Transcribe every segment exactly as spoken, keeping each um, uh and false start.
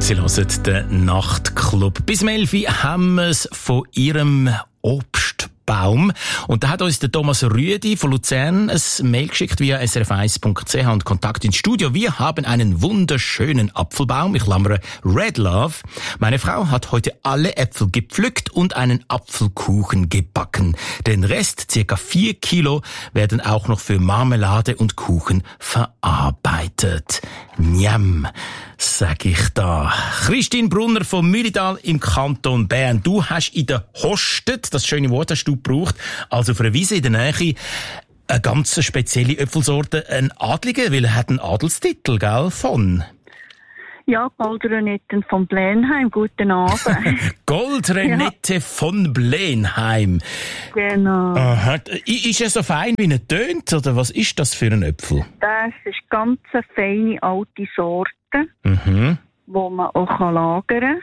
Sie hören den Nachtclub. Bis um elf Uhr haben wir es von Ihrem Obstbaum. Und da hat uns der Thomas Rüedi von Luzern ein Mail geschickt via s r f eins punkt c h und Kontakt ins Studio. Wir haben einen wunderschönen Apfelbaum. Ich klammere Red Love. Meine Frau hat heute alle Äpfel gepflückt und einen Apfelkuchen gebacken. Den Rest, circa vier Kilo, werden auch noch für Marmelade und Kuchen verarbeitet. Njam, sag ich da. Christine Brunner vom Mühlidal im Kanton Bern. Du hast in der Hostet, das schöne Wort hast du gebraucht, also auf einer Wiese in der Nähe, eine ganz spezielle Äpfelsorte, ein Adliger, weil er hat einen Adelstitel, gell, von? Ja, Goldrenette von Blenheim, guten Abend. Goldrenette ja. von Blenheim. Genau. Aha. Ist er so fein, wie er tönt, oder was ist das für ein Äpfel? Das ist ganz eine feine alte Sorte, mhm. die man auch lagern kann.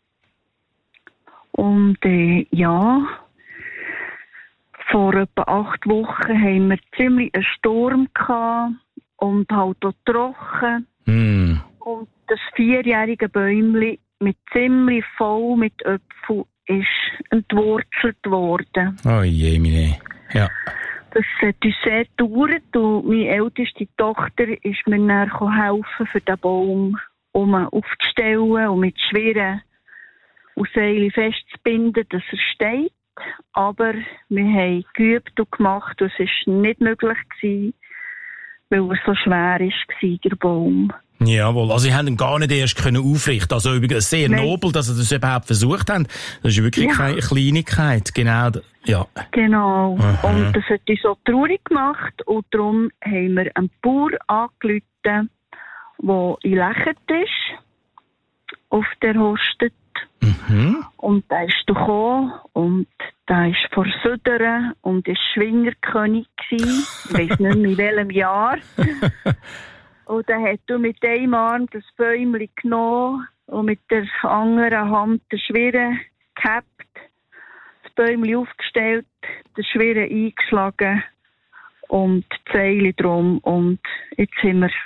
Und äh, ja, vor etwa acht Wochen haben wir ziemlich einen Sturm gehabt und halt auch trocken. Mm. Und das vierjährige Bäumchen mit ziemlich voll mit Äpfeln ist entwurzelt worden. Oh je, meine. Ja. Das hat uns sehr gedauert und meine älteste Tochter ist mir dann helfen, für den Baum um aufzustellen und mit schweren Seilen festzubinden, dass er steht. Aber wir haben geübt und gemacht und es war nicht möglich gewesen, weil er so schwer war, der Baum. Jawohl, also sie haben ihn gar nicht erst können aufrichten. Also übrigens sehr Nein. nobel, dass sie das überhaupt versucht haben. Das ist wirklich ja. keine Kleinigkeit, genau. Ja. Genau. Aha. Und das hat uns so traurig gemacht und darum haben wir einen Bauer angerufen, der in Lechert ist, auf der Hostet. Mhm. Und der ist gekommen und der ist vor Süderen und ist Schwingerkönig gewesen. Ich weiss nicht mehr in welchem Jahr. Und dann hat er mit einem Arm das Bäumchen genommen und mit der anderen Hand den Schwirren gehabt, das Bäumchen aufgestellt, den Schwirren eingeschlagen und die Seile drum. Und jetzt haben wir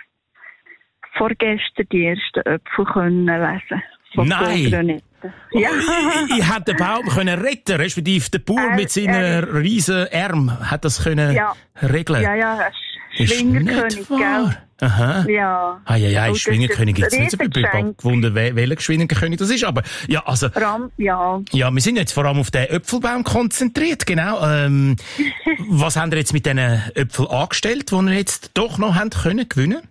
vorgestern die ersten Äpfel können lesen. Nein! Ja. Ich, ich hätte den Baum können retten, respektive der Bauer äh, mit seinen äh, riesen Armen hat das können ja. regeln. Ja, ja, Schwingerkönig, gell? Aha. Ja. Ah, ja, ja, Schwingerkönig gibt es nicht so viel. Ich bin gewundert, welcher Schwingerkönig das ist. Aber, ja, also. Ram, ja. Ja, wir sind jetzt vor allem auf den Äpfelbaum konzentriert, genau. Ähm, was haben wir jetzt mit diesen Äpfeln angestellt, die wir jetzt doch noch haben können gewinnen?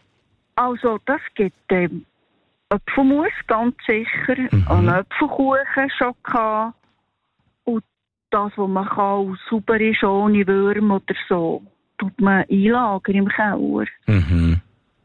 Also, das gibt, ähm, Äpfelmus, ganz sicher. Mhm. Einen Äpfelkuchen schon gehabt. Und das, was man kann, sauber ist, ohne Würmer oder so, tut man einlagern im Keller. Mhm.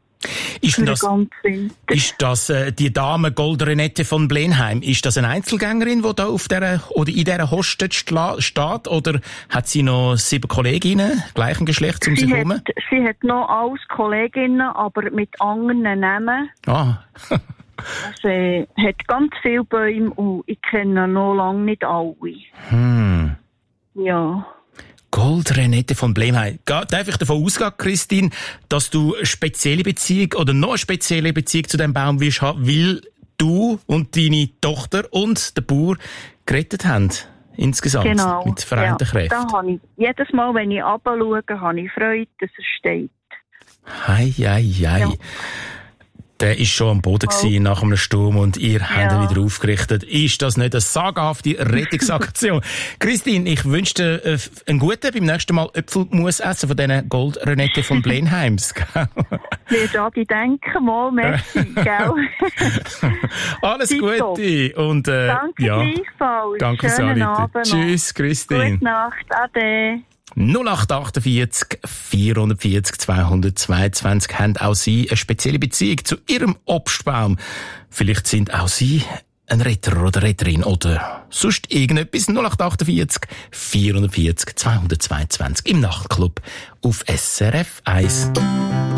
Ist das, ist das äh, die Dame Goldrenette von Blenheim, ist das eine Einzelgängerin, die da auf der, oder in dieser Hostet steht, oder hat sie noch sieben Kolleginnen gleichen Geschlechts um sich herum? Sie hat noch alles Kolleginnen, aber mit anderen Namen. Ah. Also, äh, hat ganz viele Bäume und ich kenne noch lange nicht alle. Hm. Ja. Goldrenette von Blenheim. Darf ich davon ausgehen, Christine, dass du eine spezielle Beziehung oder noch eine spezielle Beziehung zu diesem Baum wirst haben, weil du und deine Tochter und der Bauer gerettet haben? Insgesamt. Genau. Mit vereinten ja. Kräften. Da habe ich, jedes Mal, wenn ich runterschaue, habe ich Freude, dass er steht. Hei, hei, hei. Ja. Der ist schon am Boden gewesen nach einem Sturm und ihr ja. habt ihn wieder aufgerichtet. Ist das nicht eine sagenhafte Rettungsaktion? Christine, ich wünsche dir äh, einen guten, beim nächsten Mal Äpfelmus essen von diesen Goldrenette von Blenheims. Wir daran denken, mal, merci, gell? Alles Gute. Und, äh, danke ja. gleichfalls. Danke, Sarita. Tschüss, Christine. Gute Nacht, ade. null acht achtundvierzig vierhundertvierzig zweihundertzweiundzwanzig haben auch Sie eine spezielle Beziehung zu Ihrem Obstbaum. Vielleicht sind auch Sie ein Retter oder Retterin oder sonst irgendetwas. null acht achtundvierzig vierhundertvierzig zweihundertzweiundzwanzig im Nachtclub auf S R F eins.